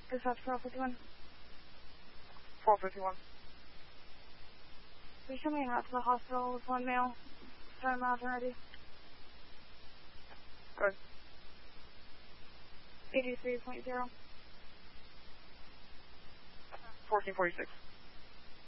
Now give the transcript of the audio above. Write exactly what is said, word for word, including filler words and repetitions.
Dispatch twelve fifty-one. twelve fifty-one. Please show me out to the hospital with one male. Starting miles already. Good. eighty-three point zero. fourteen forty-six.